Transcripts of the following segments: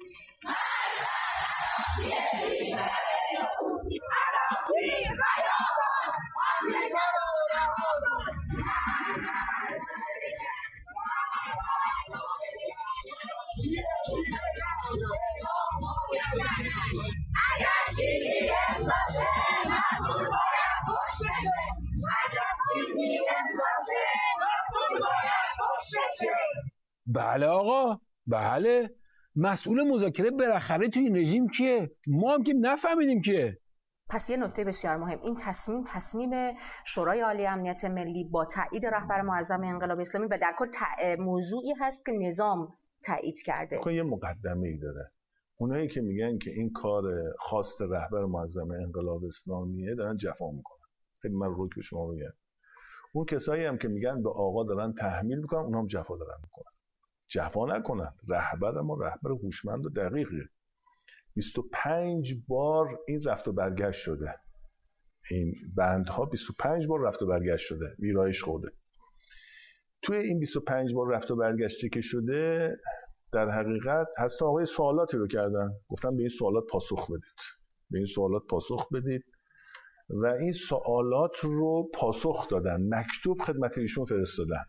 بله آقا، بله. مسئول مذاکره بالاخره توی این رژیم کیه؟ ما هم که نفهمیدیم کیه. پس یه نکته بسیار مهم، این تصمیم شورای عالی امنیت ملی با تایید رهبر معظم انقلاب اسلامی و در کل موضوعی هست که نظام تایید کرده. یه مقدمه‌ای داره. اونایی که میگن که این کار خواست رهبر معظم انقلاب اسلامیه دارن جفا میکنن. خیلی من رو که شما میگن. اون کسایی هم که میگن به آقا دارن تحمیل میکنن، اونها هم جفا دارن میکنن. جفا نکنن. رهبر ما رهبر هوشمند و دقیقه. 25 بار این رفت و برگشت شده. این بندها 25 بار رفت و برگشت شده. ویرایش خورده. توی این 25 بار رفت و برگشتی که شده، در حقیقت هست آقای سوالاتی رو کردن. گفتن به این سوالات پاسخ بدید. به این سوالات پاسخ بدید. و این سوالات رو پاسخ دادن. مکتوب خدمت ایشون فرستادن.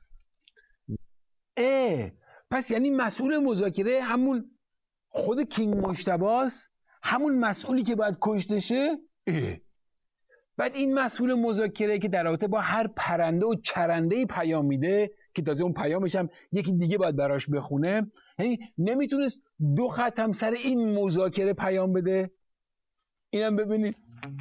پس یعنی مسئول مذاکره همون خود کینگ مجتبی‌ست؟ همون مسئولی که باید کشته شه؟ بعد این مسئول مذاکره که در رابطه با هر پرنده و چرنده‌ای پیام میده که تازه اون پیامش هم یکی دیگه باید براش بخونه، یعنی نمیتونست 2 خط هم سر این مذاکره پیام بده؟ اینم ببینید.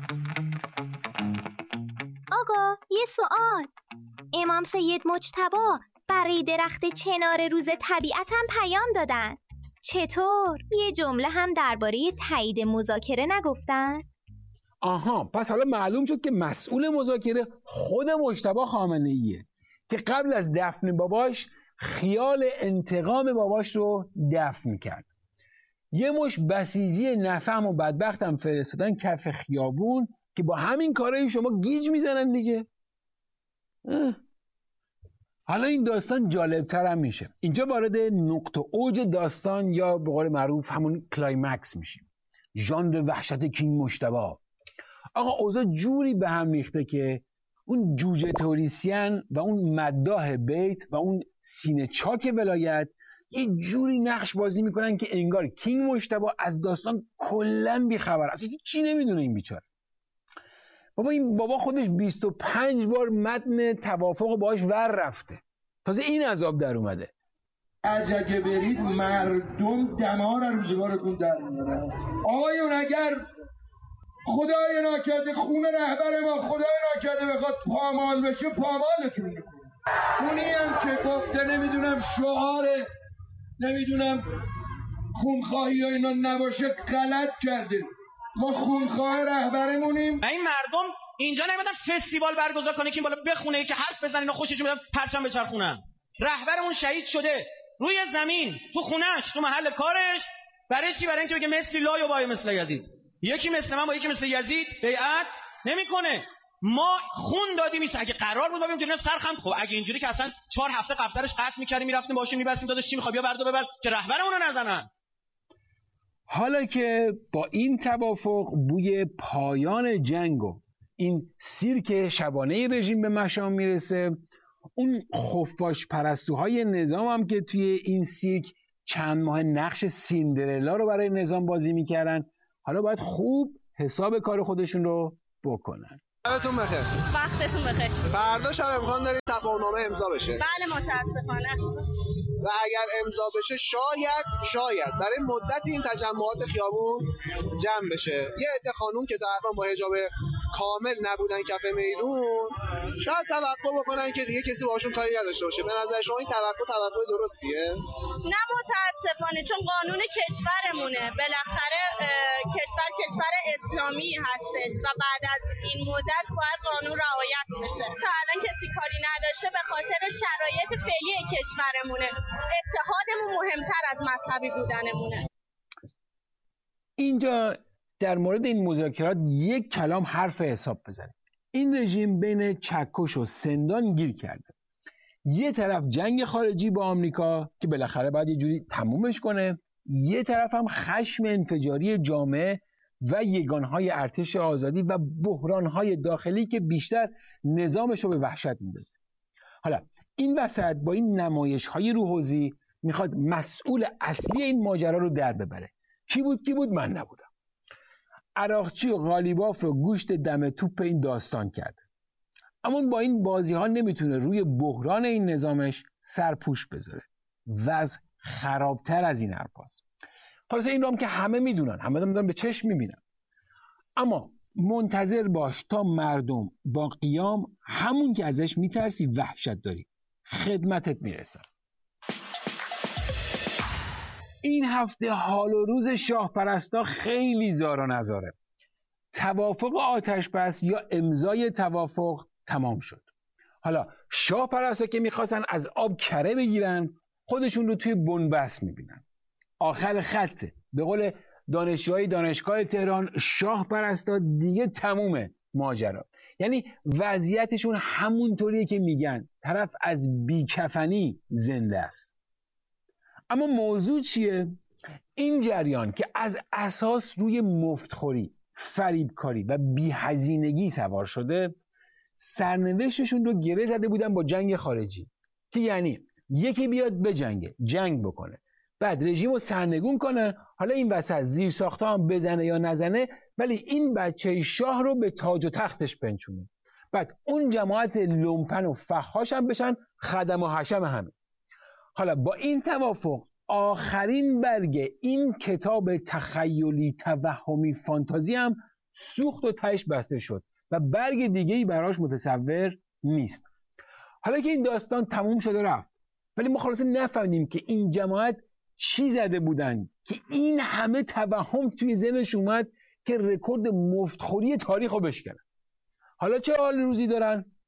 آقا یه سوال. امام سید مجتبی برای درخت چنار روز طبیعت هم پیام دادن. چطور؟ یه جمله هم درباره تایید مذاکره نگفتن؟ آها، پس حالا معلوم شد که مسئول مذاکره خود مجتبی خامنه‌ایه که قبل از دفن باباش خیال انتقام باباش رو دفن کرد. یه مش بسیجی نفهم و بدبخت هم فرستادن کف خیابون که با همین کارهای شما گیج میزنن دیگه. حالا این داستان جالبتر هم میشه. اینجا وارد نقطه اوج داستان یا به قول معروف همون کلایمکس میشیم. ژانر وحشت کینگ مجتبی. آقا اوضاع جوری به هم ریخته که اون جوجه توریسین و اون مداح بیت و اون سینه چاک ولایت یه جوری نقش بازی میکنن که انگار کینگ مجتبی از داستان کلن بیخبر، اصلا هیچی نمیدونه این بیچاره. بابا این بابا خودش 25 بار متن توافق باهاش ور رفته، تازه این عذاب در اومده. اگه برید مردم دمار روزگارتون در میارن. آقایون اگر خدای ناکرده خون رهبر ما خدای ناکرده بخواد پامال بشه پامالتون میکنه. اونی هم که گفته نمیدونم شعاره نمیدونم خونخواهی و اینا نباشه غلط کرده. ما خونخواه رهبرمونیم. این مردم اینجا نمیدن فستیوال برگزار کنه که این بالا بخونه که حرف بزنین و خوشش میاد پرچم بچرخونن. رهبرمون شهید شده روی زمین تو خونش تو محل کارش. برای چی؟ برای اینکه بگه مثل لا و بای مثل یزید. یکی مثل من با یکی مثل یزید بیعت نمیکنه. ما خون دادیم. اگه قرار بود ما ببینیم سرخم، خب اگه اینجوری که اصلا 4 هفته قبلش قطع می‌کردیم میرفتیم باشون می‌بستیم داداش چی می‌خواد بیا بردو ببر که رهبرمون رو نزنن. حالا که با این توافق بوی پایان جنگ و این سیرک شبانه رژیم به مشام میرسه، اون خفاش پرستوهای نظام هم که توی این سیرک چند ماه نقش سیندرلا رو برای نظام بازی میکردن، حالا باید خوب حساب کار خودشون رو بکنن. شبتون بخیر. وقتتون بخیر. فردا شب امکان دارید تفاهم‌نامه امضا بشه؟ بله متاسفانه. و اگر امضا بشه شاید برای مدت این تجمعات خیابون جمع بشه. یه عده خانوم که تا الان با حجاب کامل نبودن کف میدون شاید توقع بکنن که دیگه کسی باهاشون کاری نداشته باشه. به نظر شما این توقع درستیه؟ نه متاسفانه، چون قانون کشورمونه. بالاخره کشور اسلامی هستش و بعد از این مدت باید قانون رعایت بشه. تا الان کسی کاری نداشته به خاطر شرایط فعلی کشورمونه. اتحادمون مهمتر از مذهبی بودنمونه. اینجا در مورد این مذاکرات یک کلام حرف حساب بزنیم. این رژیم بین چکش و سندان گیر کرده. یه طرف جنگ خارجی با آمریکا که بالاخره باید یه جوری تمومش کنه، یه طرف هم خشم انفجاری جامعه و یگانهای ارتش آزادی و بحرانهای داخلی که بیشتر نظامش رو به وحشت میندازه. حالا این وسط با این نمایش‌های روحوزی میخواد مسئول اصلی این ماجرا رو در ببره. کی بود؟ من نبودم. عراقچی و قالیباف رو گوشت دم توپ این داستان کرده. اما با این بازی ها نمیتونه روی بحران این نظامش سرپوش بذاره. وضع خرابتر از این حرفاست. خلاصه این رو هم که همه میدونن، همه دارن به چشم میبینن. اما منتظر باش تا مردم با قیام همون که ازش میترسی وحشت داری خدمتت میرسن. این هفته حال و روز شاه پرستا خیلی زار و نزاره. توافق آتش بس یا امضای توافق تمام شد. حالا شاه پرستا که میخواستن از آب کره بگیرن خودشون رو توی بنبست میبینن. آخر خطه. به قول دانشجوهای دانشگاه تهران شاه پرستا دیگه تمومه ماجرا. یعنی وضعیتشون همونطوریه که میگن طرف از بیکفنی زنده است. اما موضوع چیه؟ این جریان که از اساس روی مفتخوری، فریبکاری و بی‌هزینگی سوار شده سرنوشتشون رو گره زده بودن با جنگ خارجی که یعنی یکی بیاد بجنگه، جنگ بکنه، بعد رژیم رو سرنگون کنه، حالا این وسط زیر ساخته هم بزنه یا نزنه ولی این بچه شاه رو به تاج و تختش پنچونه، بعد اون جماعت لومپن و فحاش هم بشن خدم و حشم همین. حالا با این توافق آخرین برگ این کتاب تخیلی توهمی فانتازی هم سوخت و تهش بسته شد و برگ دیگه‌ای براش متصور نیست. حالا که این داستان تموم شد و رفت ولی ما خلاصه نفهمیدیم که این جماعت چی زده بودن که این همه توهم توی ذهنش اومد که رکورد مفتخوری تاریخ رو بشکنن. حالا چه حال روزی دارن؟